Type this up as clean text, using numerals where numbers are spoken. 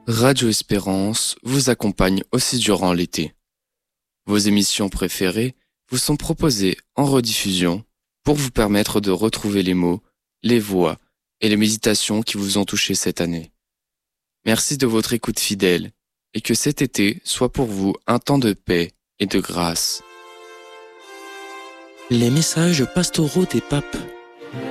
Radio Espérance vous accompagne aussi durant l'été. Vos émissions préférées vous sont proposées en rediffusion pour vous permettre de retrouver les mots, les voix et les méditations qui vous ont touché cette année. Merci de votre écoute fidèle et que cet été soit pour vous un temps de paix et de grâce. Les messages pastoraux des papes.